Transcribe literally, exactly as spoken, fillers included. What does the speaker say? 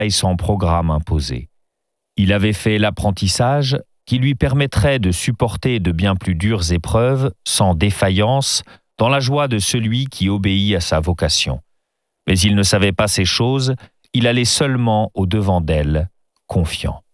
et son programme imposé. Il avait fait l'apprentissage qui lui permettrait de supporter de bien plus dures épreuves sans défaillance dans la joie de celui qui obéit à sa vocation. Mais il ne savait pas ces choses, il allait seulement au-devant d'elle, confiant.